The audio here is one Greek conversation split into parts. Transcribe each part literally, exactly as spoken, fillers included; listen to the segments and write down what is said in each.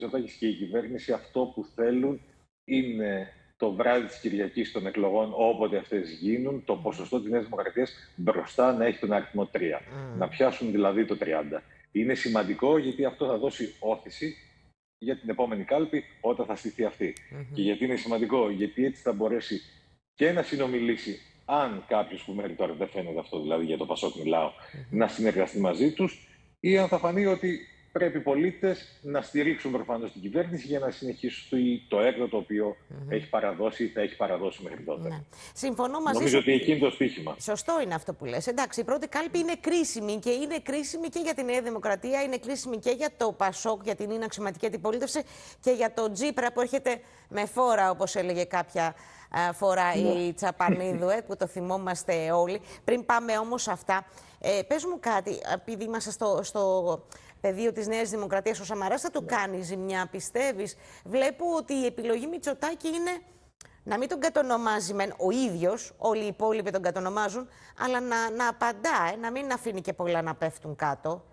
Μητσοτάκης και η κυβέρνηση αυτό που θέλουν είναι το βράδυ της Κυριακής των εκλογών, όποτε αυτές γίνουν, το ποσοστό της Νέας Δημοκρατίας μπροστά να έχει τον αριθμό τρία. Mm. Να πιάσουν δηλαδή το τριάντα. Είναι σημαντικό γιατί αυτό θα δώσει όθηση για την επόμενη κάλπη όταν θα στηθεί αυτή. Mm-hmm. Και γιατί είναι σημαντικό, γιατί έτσι θα μπορέσει και να συνομιλήσει, αν κάποιος που μέχρι τώρα δεν φαίνεται αυτό, δηλαδή για το Πασόκ μιλάω, mm-hmm. να συνεργαστεί μαζί τους, ή αν θα φανεί ότι πρέπει οι πολίτες να στηρίξουν προφανώς την κυβέρνηση για να συνεχίσει το έργο το οποίο mm-hmm. έχει παραδώσει ή θα έχει παραδώσει μέχρι τότε. Ναι. Συμφωνώ μαζί Νομίζω σου. ότι εκεί είναι το στοίχημα. Σωστό είναι αυτό που λες. Εντάξει, η πρώτη κάλπη είναι κρίσιμη και είναι κρίσιμη και για τη Νέα Δημοκρατία, είναι κρίσιμη και για το Πασόκ, για την είναι αξιωματική αντιπολίτευση και για το Τζίπρα που έρχεται με φόρα, όπως έλεγε κάποια φορά ναι. η Τσαπανίδου, ε, που το θυμόμαστε όλοι. Πριν πάμε όμως σε αυτά, ε, πες μου κάτι, επειδή είμαστε στο, στο πεδίο της Νέας Δημοκρατίας, ο Σαμαράς θα του κάνει ζημιά, πιστεύεις? Βλέπω ότι η επιλογή Μητσοτάκη είναι να μην τον κατονομάζει μεν ο ίδιος, όλοι οι υπόλοιποι τον κατονομάζουν, αλλά να, να απαντά, ε, να μην αφήνει και πολλά να πέφτουν κάτω.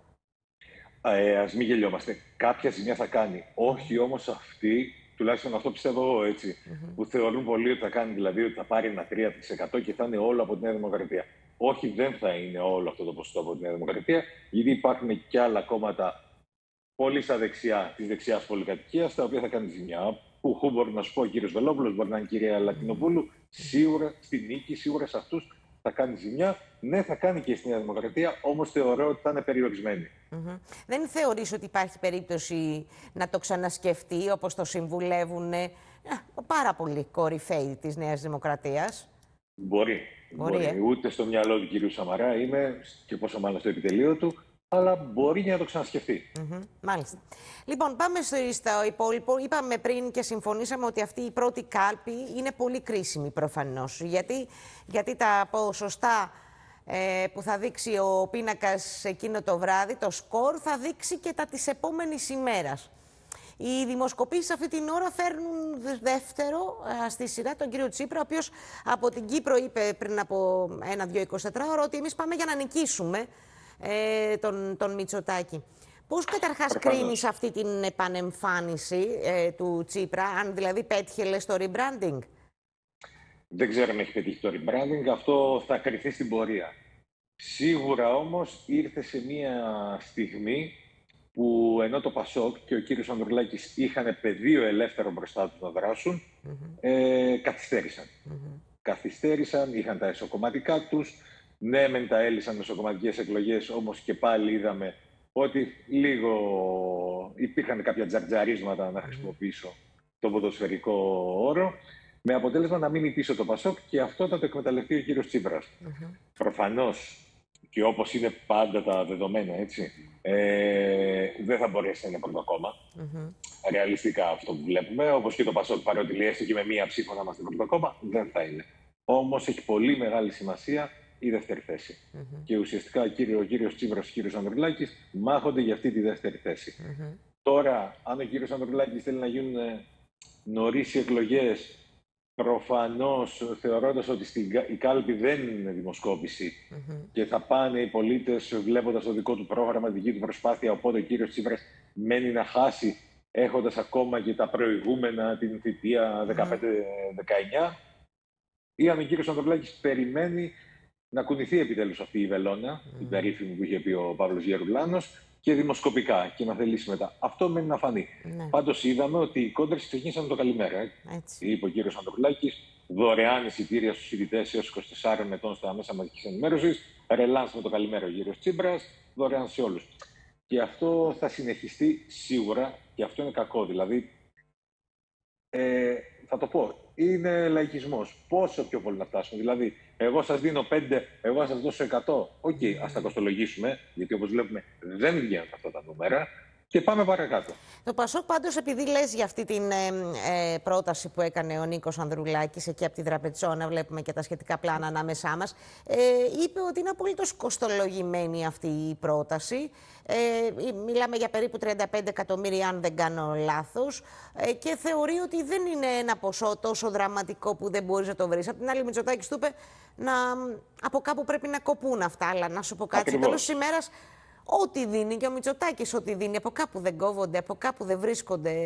Ε, ας μην γελιόμαστε. Κάποια ζημιά θα κάνει. Όχι όμως αυτή, τουλάχιστον αυτό πιστεύω εγώ έτσι, mm-hmm. που θεωρούν πολλοί ότι θα κάνει, δηλαδή ότι θα πάρει ένα τρία τοις εκατό και θα είναι όλο από τη Νέα Δημοκρατία. Όχι, δεν θα είναι όλο αυτό το ποσοστό από τη Νέα Δημοκρατία, γιατί υπάρχουν και άλλα κόμματα πολύ στα δεξιά τη δεξιά πολυκατοικία, τα οποία θα κάνει ζημιά. Που μπορεί να σου πω ο κύριος Βελόπουλος, μπορεί να είναι η κυρία Λατινοπούλου, σίγουρα στη νίκη, σίγουρα σε αυτούς θα κάνει ζημιά. Ναι, θα κάνει και στη Νέα Δημοκρατία, όμως θεωρώ ότι θα είναι περιορισμένη. Mm-hmm. Δεν θεωρείς ότι υπάρχει περίπτωση να το ξανασκεφτεί, όπως το συμβουλεύουν ε, πάρα πολλοί κορυφαίοι της Νέας Δημοκρατίας? Μπορεί. Μπορεί. μπορεί. Ε? Ούτε στο μυαλό του κυρίου Σαμαρά είμαι, και πόσο μάλλον στο επιτελείο του, αλλά μπορεί να το ξανασκεφτεί. Mm-hmm. Μάλιστα. Λοιπόν, πάμε στο υπόλοιπο. Είπαμε πριν και συμφωνήσαμε ότι αυτή η πρώτη κάλπη είναι πολύ κρίσιμη προφανώς. Γιατί, γιατί τα ποσοστά ε, που θα δείξει ο πίνακας εκείνο το βράδυ, το σκορ, θα δείξει και τα της επόμενης ημέρας. Οι δημοσκοπήσεις αυτή την ώρα φέρνουν δεύτερο α, στη σειρά τον κύριο Τσίπρα, ο οποίος από την Κύπρο είπε πριν από ένα-δυο εικοσιτετράωρο ότι εμείς πάμε για να νικήσουμε ε, τον, τον Μητσοτάκη. Πώς καταρχάς κρίνεις αυτή την επανεμφάνιση ε, του Τσίπρα, αν δηλαδή πέτυχε, λες, το rebranding? Δεν ξέρω αν έχει πετύχει το rebranding, αυτό θα κρυφθεί στην πορεία. Σίγουρα όμως ήρθε σε μια στιγμή που ενώ το Πασόκ και ο κύριος Ανδρουλάκης είχαν πεδίο ελεύθερο μπροστά τους να δράσουν, mm-hmm. ε, καθυστέρησαν. Mm-hmm. Καθυστέρησαν, είχαν τα εσωκομματικά τους, ναι μεν τα έλυσαν μεσοκομματικές εκλογές, όμως και πάλι είδαμε ότι λίγο υπήρχαν κάποια τζαρτζαρίσματα, να χρησιμοποιήσω το ποδοσφαιρικό όρο, με αποτέλεσμα να μείνει πίσω το Πασόκ και αυτό θα το εκμεταλλευτεί ο κύριος Τσίπρας. Mm-hmm. Προφανώς, και όπως είναι πάντα τα δεδομένα, έτσι, ε, δεν θα μπορέσει να είναι πρώτο κόμμα. Mm-hmm. Ρεαλιστικά αυτό που βλέπουμε, όπως και το Πασόκ, παρότι λέει έστω και με μία ψήφο να είμαστε πρώτο κόμμα, δεν θα είναι. Όμως έχει πολύ μεγάλη σημασία η δεύτερη θέση. Mm-hmm. Και ουσιαστικά ο κύριος Τσίπρας και ο κύριος Ανδρουλάκης μάχονται για αυτή τη δεύτερη θέση. Mm-hmm. Τώρα, αν ο κύριος Ανδρουλάκης θέλει να γίνουν νωρίς οι εκλογές, προφανώς θεωρώντας ότι στην, η κάλπη δεν είναι δημοσκόπηση mm-hmm. και θα πάνε οι πολίτες βλέποντας το δικό του πρόγραμμα, τη δική του προσπάθεια, οπότε ο κύριος Τσίπρας μένει να χάσει έχοντας ακόμα και τα προηγούμενα την θητεία δεκαπέντε δεκαεννιά, ή αν ο κύριος Ανδρουλάκης περιμένει να κουνηθεί επιτέλους αυτή η βελόνα, mm. την περίφημη που είχε πει ο Παύλος Γερουλάνος, και δημοσκοπικά και να θελήσει μετά. Αυτό μένει να φανεί. Ναι. Πάντως είδαμε ότι οι κόντρες ξεκίνησαν με το καλημέρα. Έτσι. Είπε ο κύριος Ανδρουλάκης, δωρεάν εισιτήρια στους φοιτητές έως είκοσι τεσσάρων ετών στα μέσα μαζικής ενημέρωσης, ρελάνς με το καλημέρα ο κύριος Τσίπρας, δωρεάν σε όλους. Και αυτό θα συνεχιστεί σίγουρα και αυτό είναι κακό. Δηλαδή, ε, θα το πω, είναι λαϊκισμός. Πόσο πιο πολύ να φτάσουμε. Δηλαδή, εγώ σας δίνω πέντε, εγώ σας δώσω εκατό. Οκ, okay, ας τα κοστολογήσουμε, γιατί όπως βλέπουμε δεν βγαίνουν αυτά τα νούμερα. Και πάμε παρακάτω. Το Πασόκ πάντως, επειδή λες για αυτή την ε, ε, πρόταση που έκανε ο Νίκος Ανδρουλάκης εκεί από τη Δραπετσόνα, βλέπουμε και τα σχετικά πλάνα ανάμεσά μας, ε, είπε ότι είναι απολύτως κοστολογημένη αυτή η πρόταση. Ε, μιλάμε για περίπου τριάντα πέντε εκατομμύρια, αν δεν κάνω λάθος, ε, και θεωρεί ότι δεν είναι ένα ποσό τόσο δραματικό που δεν μπορείς να το βρεις. Απ' την άλλη, Μητσοτάκης του είπε να, από κάπου πρέπει να κοπούν αυτά, αλλά να σου πω κάτι. Στο τέλος της ημέρας, ό,τι δίνει και ο Μητσοτάκης ό,τι δίνει, από κάπου δεν κόβονται, από κάπου δεν βρίσκονται.